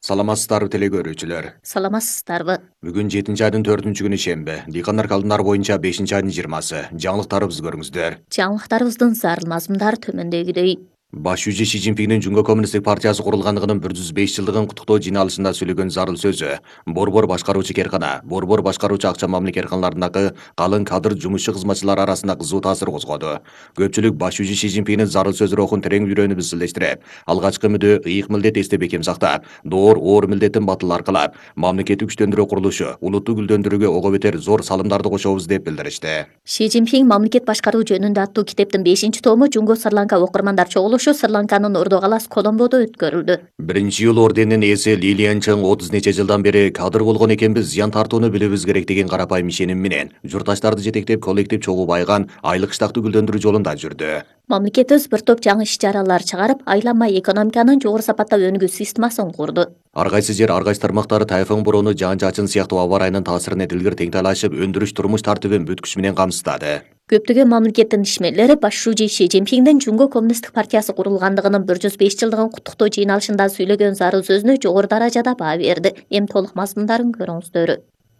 Саламатсыздарбы теле көрүүчүлөр. Саламатсыздарбы. Бүгүн 7-айдын 4-күнү шемби. Дыйкандар калымдары боюнча 5-айдын 20-сы. Жаңылыктарыбызды көрүңүздөр. Жаңылыктарыбыздын зарыл мазмундары төмөндөгүдөй. Баш жүзү Ши Цзиньпиндин Жумго Коммунисттик партиясы курулгандыгынын 105 жылдыгын куттуктоо жыйналышында сөйлөгөн зарыл сөзү, борбор башкаруучу керкана, борбор башкаруучу акча мамиле керканаларындагы калың кадр жумушчу кызматчылар арасында кызуу таасир козгоду. Көпчүлүк баш жүзү Ши Цзиньпиндин зарыл сөз рухун терең үйрөнүп изилдештирип, алгачкы мүдө ыйык милдет эсте бекем сактап, доор оор милдеттин батыл аркылап, мамлекеттик күчтөндүрүү курулушу, улутту гүлдөндүрүүгө ого бетер зор салымдарды кошобуз деп билдиришти. Ши Цзиньпин мамлекет башкаруу жөнүндө аттуу китептин 5-тому Жунго Сырланка окурмандар чогулушу Сырланканын Ордогалас Коломбодо өткөрүлдү. Биринчи жыл орденинин ээси Лилиан Чың 30 нече жылдан бери кадыр болгон экенбиз, зыян тартууну билибиз керек деген карапайым ишеним менен журтташтарды жетектеп коллектив чогуу байган айлык штактуу гүлдөндүрүү жолунда жүрдү. Мамлекетибиз бир топ жаңы иш-чаралар чыгарып, айланма экономиканын жогору сапатта өнүгүү системасын курду. Ар кайсы жер, ар кайсы тармактары тайфун бороону, жаан-чачын сыяктуу аба ырайынын таасирин дилгир теңтайлашып, өндүрүш турмуш тартибин бүт күч менен камсыздады. Көптөгөн мамлекеттин ишмерлери баш шүүжү Ши Цзиньпиндин Жунго Коммунисттик партиясы курулгандыгынын 105 жылдыгын куттуктоо жыйналышында сөйлөгөн зарыл сөзүнө жогору даражада баа берди. Эми толук мазмундарын көрүңүздөр.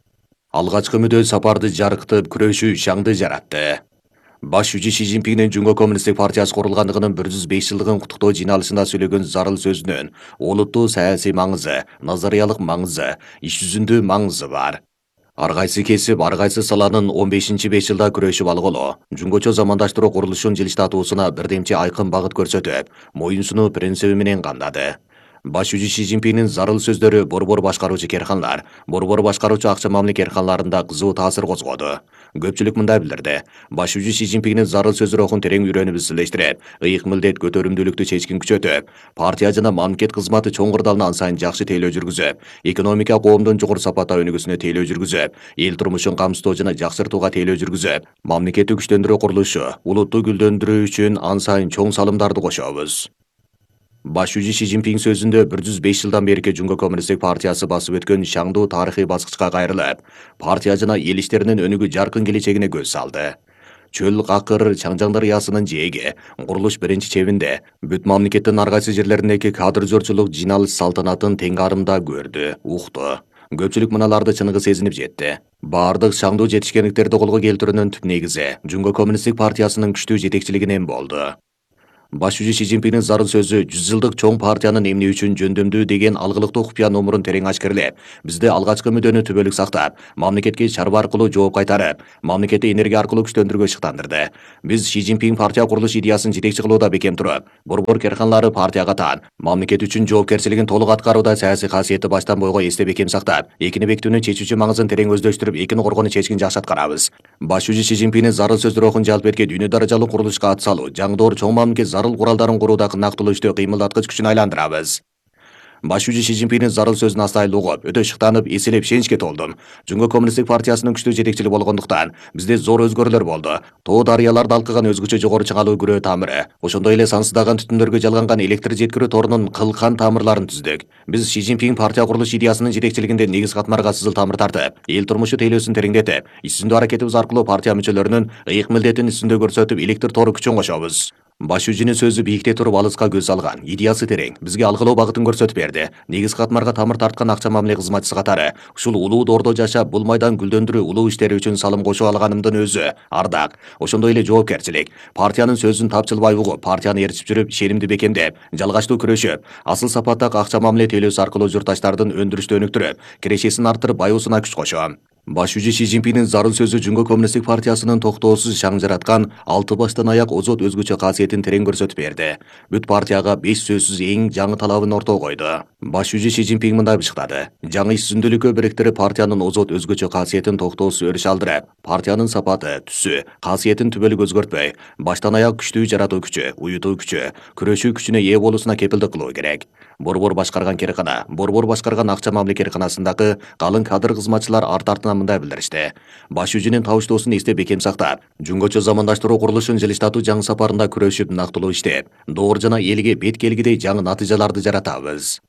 Алгачкы мүдө сапарды жарыктып, күрөшүү шаңды жаратты. Баш жүзү Ши Цзиньпиндин Жунго Коммунисттик партиясы курулгандыгынын 105 жылдыгын куттуктоо жыйналышында сөйлөгөн зарыл сөзүнүн олуттуу саясий маңызы, назариялык маңызы, иш жүзүндө маңызы бар. Ар кайсы кесип, ар кайсы саланын 15-5 жылда күрөшүп алгылоо, жунгочо замандаштыруу курулушун жылыштатуусуна бирдемче айкын багыт көрсөтүп, моюнсунуу принциби менен кандады. Баш жүзү Ши Цзиньпиндин зарыл сөздөрү борбор башкаруучу керканалар, борбор башкаруучу акча мамиле керканаларында кызуу таасир козгоду. Көпчүлүк мындай билдирди. Баш жүзү Ши Цзиньпиндин зарыл сөз рухун терең үйрөнүп изилдештирип, ыйык милдет көтөрүмдүүлүктү чечкин күчөтүп, партия жана мамлекет кызматы чоң кырдаалына ан сайын жакшы тейлөө жүргүзүп, экономика коомдун жогору сапатта өнүгүүсүнө тейлөө жүргүзүп, эл турмушун камсыздоо жана жакшыртууга тейлөө жүргүзүп, мамлекеттик күчтөндүрүү курулушу, улутту гүлдөндүрүү үчүн ан сайын чоң салымдарды кошобуз. Баш жүзү Ши Цзиньпин сөзүндө 105 жылдан берки Жунго Коммунисттик партиясы басып өткөн шаңдуу тарыхый баскычка кайрылып, партия жана эл иштеринин өнүгүү жаркын келечегине көз салды. Чөл какыр Чаңжаң дарыясынын жээги, курулуш биринчи чебинде, бүт мамлекеттин ар кайсы жерлериндеги кадр жорчулук жыйналыш салтанатын тең арымда көрдү, укту. Көпчүлүк мыналарды чыныгы сезинип жетти. Бардык шаңдуу жетишкендиктерди колго келтирүүнүн түп негизи Жунго Коммунисттик партиясынын күчтүү жетекчилигинен болду. Баш жүзү Ши Цзиньпиндин зарыл сөзү 100 жылдык чоң партиянын эмне үчүн жөндөмдүү деген алгылыктуу купуя номурун терең ачкерлеп, бизде алгачкы мүдөнү түбөлүк сактап, мамлекетке чарба аркылуу жооп кайтарып, мамлекетти энергия аркылуу күчтөндүрүүгө шыктандырды. Биз Ши Цзиньпин партия курулуш идеясын жетекчи кылууда бекем туруп, борбор керканалары партияга таан, мамлекет үчүн жоопкерчилигин толук аткарууда саясий касиетти баштан бойго эсте бекем сактап, экини бекитүүнүн чечүүчү маңызын терең өздөштүрүп, экини коргоону чечкин жакшы аткарабыз. Баш жүзү Ши Цзиньпиндин зарыл сөз рухун жалп эткен дүйнө даражалуу курулушка ат салуу, жаңдоор чоң мамлекет зарыл куралдарын курууда нактылуу иштөө кыймылдаткыч күчүн айландырабыз. Баш жүзү Ши Цзиньпиндин зарыл сөзүн астайыл угуп, өтө шыктанып, эселеп ченчке толдум. Жунго Коммунисттик партиясынын күчтүү жетекчили болгондуктан бизде зор өзгөрүүлөр болду. Тоо дарыяларды алкыган өзгөчө жогору чыңалуу күрөө тамыры, ошондой эле сансыздаган түтүндөргө жалганган электр жеткирүү торунун кылкан тамырларын түздүк. Биз Ши Цзиньпин партия курулуш идеясынын жетекчилигинде негиз катмарга сызыл тамыр тартып, эл турмушу тейлөөсүн тереңдетип, иш жүзүндө аракетибиз аркылуу партия мүчөлөрүнүн ыйык милдетин үстүндө көрсөтүп, электр тору күчүн кошобуз. Баш жүзүнүн сөзү бийикте туруп алыска көз алган, идеясы терең, бизге алгылоо багытын көрсөтүп берди. Негиз катмарга тамыр тарткан акча мамиле кызматчысы катары, ушул улуу доордо жашап, бул майдан гүлдөндүрүү улуу иштери үчүн салым кошуп алганымдын өзү ардак, ошондой эле жоопкерчилик. Партиянын сөзүн тапчылбай угуп, партияны ээрчип жүрүп, ишенимди бекемдеп, жалгачтуу күрөшүп, асыл сапаттагы акча мамиле тейлөөсү аркылуу журтташтардын өндүрүштү өнүктүрүп, кирешесин арттырып, баюусуна күч кошом. Баш жүзү Ши Цзиньпиндин зарыл сөзү Жунго Коммунисттик партиясынын токтоосуз шаң жараткан, алты баштан аяк озот өзгөчө касиетин терең көрсөтүп берди. Бүт партияга 5 сөзсүз эң жаңы талабын ортого койду. Баш жүзү Ши Цзиньпин мындай бышыктады. Жаңы иш жүзүндүүлүккө бириктирип, партиянын озот өзгөчө касиетин токтоосуз өрүш алдырып, партиянын сапаты, түсү, касиетин түбөлүк өзгөртпөй, баштан аяк күчтүү жаратуу күчү, уютуу күчү, күрөшүү күчүнө ээ болуусуна кепилдик кылуу керек. Борбор башкарган керкана, борбор башкарган акча мамиле керканасындагы калың кадр кызматчылар арт-артынан мындай билдиришти. Баш жүзүнүн табыштоосун эсте бекем сактап, жунгочо замандаштыруу курулушун жылыштатуу жаңы сапарында күрөшүп, нактылуу иштеп, доор жана элге бет келгидей жаңы натыйжаларды жаратабыз.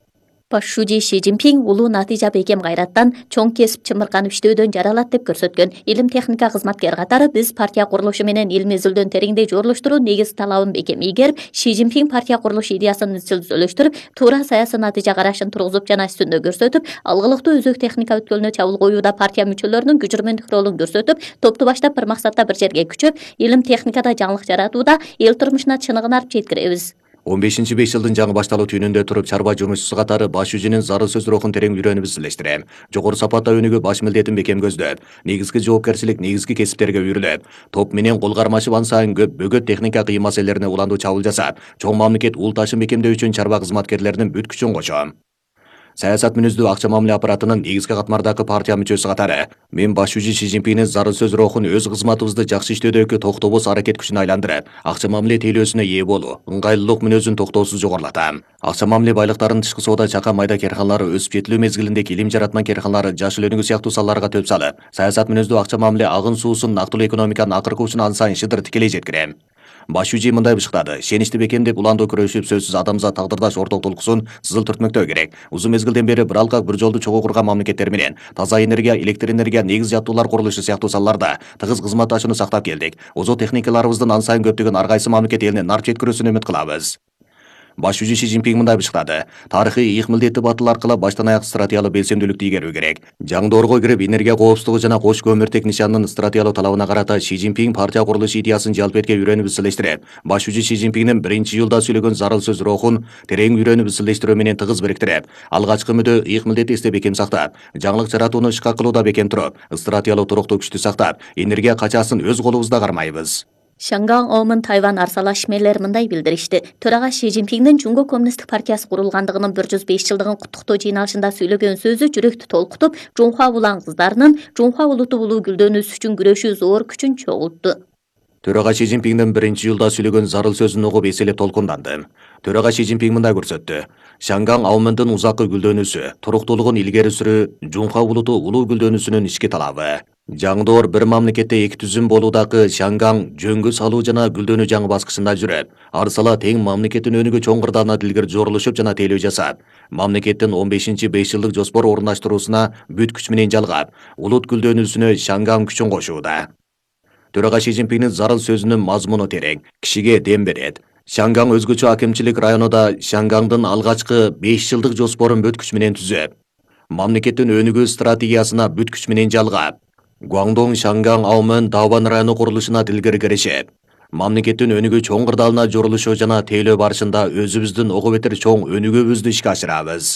Баш шүүжи Ши Цзиньпин улуу натыйжа бекем гайраттан чоң кесип чымыркан иштөөдөн жаралат деп көрсөткөн. Илим техника кызматкер катары биз партия курулушу менен ил мезгилдөн тереңдей жорулуштуруу негиз талабын бекем ийгерип, Ши Цзиньпин партия курулуш идеясын изчил түзөлүштүрүп, туура саясий натыйжа карашын тургузуп жана үстүндө көрсөтүп, алгылыктуу өзөк техника өткөлүнө чабуул коюуда партия мүчөлөрүнүн күчүрмөндүк ролун көрсөтүп, топту баштап бир максатта бир жерге күчөп, илим техникада жаңылык жаратууда эл турмушуна чыныгын арып жеткиребиз. 15-5 жылдын жаңы башталуу түнүндө туруп чарба жумушчусу катары баш жүзүнүн зарыл сөз рухун терең үйрөнүп изилештирем. Жогору сапатта өнүгүп, баш милдетин бекем көздөп, негизги жоопкерчилик негизги кесиптерге үйрүлүп, топ менен кол кармашып ансайын көп бөгөт техника кыйын маселелерине уландуу чабуул жасап, чоң мамлекет улташын бекемдөө үчүн чарба кызматкерлеринин бүт күчүн кошом. Саясат мүнөздүү акча мамиле аппаратынын негизги катмардагы партия мүчөсү катары мен баш жүзү Ши Цзиньпиндин зарыл сөз рухун өз кызматыбызды жакшы иштөөдөгү токтобоз аракет күчүнө айландырып, акча мамиле тейлөөсүнө ээ болуу, ыңгайлуулук мүнөзүн токтоосуз жогорулатам. Акча мамиле байлыктарынын тышкы соода чака майда керканалары өсүп жетилүү мезгилинде илим жаратма керканалары жашыл өнүгүү сыяктуу салдарга төп салып, саясат мүнөздүү акча мамиле агын суусун нактылуу экономиканын акыркы учуна ансайын шыдыр тикелей жеткирем. Баш жүзү мындай бышыктады: шеничти бекемдеп уландуу күрөшүп, сөзсүз адамзат тагдырдаш орток толкусун сызыл түртмөктөө керек. Узун мезгилден бери бир алкак бир жолду чогуу курган мамлекеттер менен таза энергия, электр энергия, негиз жаттуулар курулушу сыяктуу салаларда тыгыз кызматташууну сактап келдик. Озот техникаларыбыздын ансайын көптөгөн ар кайсы мамлекет элине нарп жеткирүүсүн үмүт кылабыз. Баш жүзү Ши Цзиньпин мындай бышыктады: тарыхый ийик милдетти батыл аркылуу баштан аяк стратегиялык белсемдүүлүктү игерүү керек. Жаңдоорго кирип, энергия коопсуздугу жана кош көмүртек нишанынын стратегиялык талабына карата Ши Цзиньпин партия курулуш идеясын жалпетке үйрөнүп изилештирип, баш жүзү Ши Цзиньпиндин 1-июлда сүйлөгөн зарыл сөз рухун терең үйрөнүп изилештирүү менен тыгыз бириктирип, алгачкы мүдө ийик милдетти эсте бекем сактап, жаңылык жаратууну ишка кылууда бекем туруп, стратегиялык туруктуу күчтү сактап, энергия качасын өз колубузда кармайбыз. Шанган Оумун Тайван арсалашмелер мындай билдиришти. Төрага Ши Цзиньпиндин Жунго коммунисттик партиясы курулгандыгынын 105 жылдыгын куттуктоо жыйналышында сүйлөгөн сөзү жүрөктү толкутуп, Жунхва улан кыздарынын Жунхва улуту улуу гүлдөнүүсү үчүн күрөшүү зор күчүн чогултту. Төрага Ши Цзиньпиндин 1-июлда сүйлөгөн зарыл сөзүн угуп эселеп толкундандым. Төрага Ши Цзиньпин мындай көрсөттү: Шанган Аумундун узаккы гүлдөнүүсү, туруктуулугун илгери сүрүү Жунхва улуту улуу гүлдөнүүсүнүн ички талабы. Жаңдоор бир мамлекетте эки түзүм болуудагы Шанган жөнгө салуу жана гүлдөнүү жаңы баскычында жүрөт. Арсала тең мамлекеттин өнүгүү чоң кырдаалына дилгер жорулушуп жана тейлөө жасап, мамлекеттин 15-5 жылдык жоспор орундаштыруусуна бүт күч менен жалгап, улут гүлдөнүүсүнө Шанган күчүн кошууда. Төрага Ши Цзиньпиндин зарыл сөзүнүн мазмуну терең, кишиге дем берет. Шанган өзгөчө акимчилик районунда Шангандын алгачкы 5 жылдык жоспорун бүт күч менен түзөп, мамлекеттин өнүгүү стратегиясына бүт күч менен жалгап, Гуандong Шанган Аумун Даобан району курулушуна дилгер киришип, мамлекеттин өнүгүү чоң кырдаалына жорулушу жана тейлөө барышында өзүбүздүн ого бетер чоң өнүгүүбүздү ишке ашырабыз.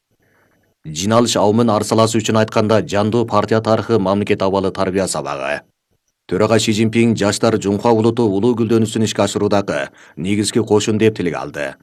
Жиналыш Аумун арсаласы үчүн айтканда жандуу партия тарыхы мамлекет абалы тарбия сабагы. Төрага Ши Цзиньпин жаштар Жунхва улуту улуу гүлдөнүүсүн ишке ашыруудагы негизги кошун деп тилге алды.